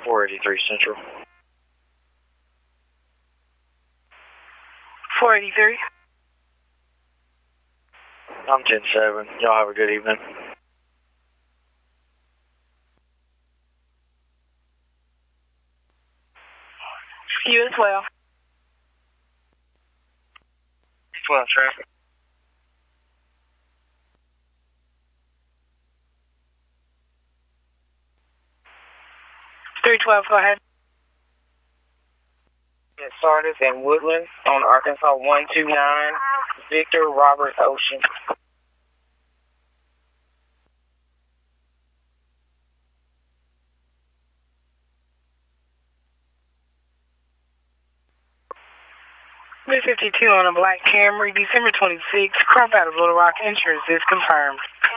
483 Central. 483. I'm 10-7. Y'all have a good evening. You as well. 12 traffic. 312, go ahead. Get started in Woodland on Arkansas 129, Victor Robert Ocean. Mid 52 on a black Camry, December 26th, crop out of Little Rock. Insurance is confirmed.